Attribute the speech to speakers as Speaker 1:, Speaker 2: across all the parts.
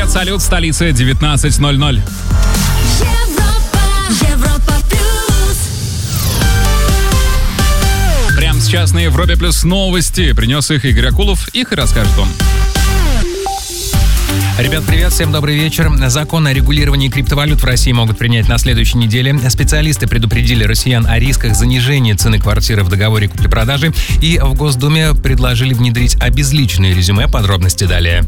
Speaker 1: Привет, салют, столица 19:00.
Speaker 2: Европа плюс.
Speaker 1: Прямо сейчас на Европе плюс новости. Принес их Игорь Акулов, их и расскажет он.
Speaker 3: Ребят, привет, всем добрый вечер. Закон о регулировании криптовалют в России могут принять на следующей неделе. Специалисты предупредили россиян о рисках занижения цены квартиры в договоре купли-продажи и в Госдуме предложили внедрить обезличенное резюме. Подробности далее.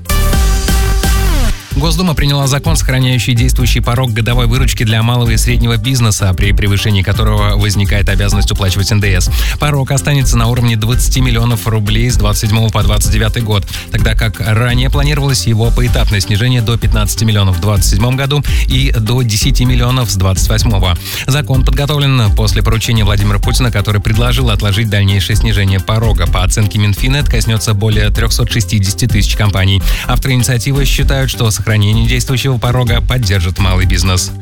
Speaker 3: Госдума приняла закон, сохраняющий действующий порог годовой выручки для малого и среднего бизнеса, при превышении которого возникает обязанность уплачивать НДС. Порог останется на уровне 20 миллионов рублей с 27 по 29 год, тогда как ранее планировалось его поэтапное снижение до 15 миллионов в 27 году и до 10 миллионов с 28. Закон подготовлен после поручения Владимира Путина, который предложил отложить дальнейшее снижение порога. По оценке Минфина, это коснется более 360 тысяч компаний. Авторы инициативы считают, что сохранение действующего порога поддержит малый бизнес.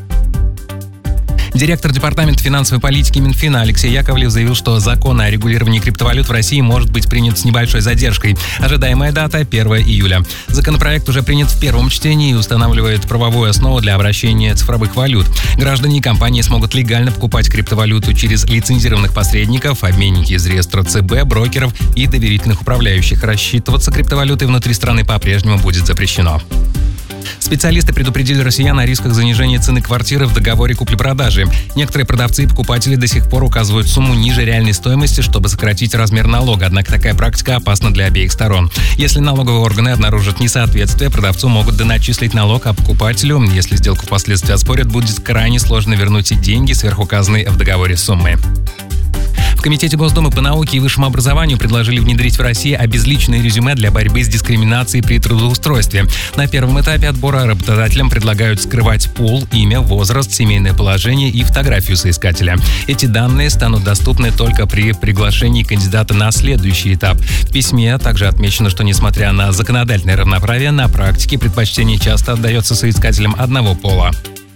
Speaker 3: Директор Департамента финансовой политики Минфина Алексей Яковлев заявил, что закон о регулировании криптовалют в России может быть принят с небольшой задержкой. Ожидаемая дата – 1 июля. Законопроект уже принят в первом чтении и устанавливает правовую основу для обращения цифровых валют. Граждане и компании смогут легально покупать криптовалюту через лицензированных посредников, обменники из реестра ЦБ, брокеров и доверительных управляющих. Рассчитываться криптовалютой внутри страны по-прежнему будет запрещено. Специалисты предупредили россиян о рисках занижения цены квартиры в договоре купли-продажи. Некоторые продавцы и покупатели до сих пор указывают сумму ниже реальной стоимости, чтобы сократить размер налога, однако такая практика опасна для обеих сторон. Если налоговые органы обнаружат несоответствие, продавцу могут доначислить налог, а покупателю, если сделку впоследствии оспорят, будет крайне сложно вернуть и деньги сверхуказанной в договоре суммы. В Комитете Госдумы по науке и высшему образованию предложили внедрить в России обезличенное резюме для борьбы с дискриминацией при трудоустройстве. На первом этапе отбора работодателям предлагают скрывать пол, имя, возраст, семейное положение и фотографию соискателя. Эти данные станут доступны только при приглашении кандидата на следующий этап. В письме также отмечено, что несмотря на законодательное равноправие, на практике предпочтение часто отдается соискателям одного пола.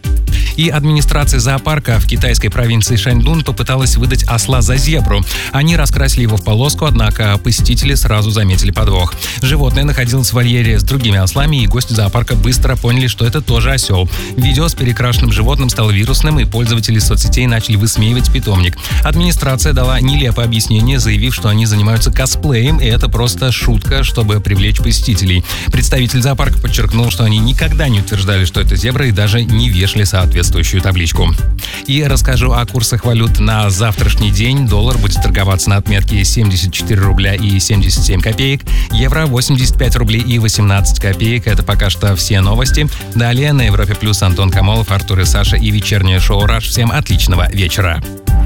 Speaker 3: И администрация зоопарка в китайской провинции Шаньдун попыталась выдать осла за зебру. Они раскрасили его в полоску, однако посетители сразу заметили подвох. Животное находилось в вольере с другими ослами, и гости зоопарка быстро поняли, что это тоже осел. Видео с перекрашенным животным стало вирусным, и пользователи соцсетей начали высмеивать питомник. Администрация дала нелепое объяснение, заявив, что они занимаются косплеем, и это просто шутка, чтобы привлечь посетителей. Представитель зоопарка подчеркнул, что они никогда не утверждали, что это зебра, и даже не вешали соответствующую табличку. И расскажу о курсах валют на завтрашний день. Доллар будет торговаться на отметке 74 рубля и 77 копеек. Евро 85 рублей и 18 копеек. Это пока что все новости. Далее на Европе Плюс Антон Камолов, Артур и Саша и вечернее шоу «Раш». Всем отличного вечера.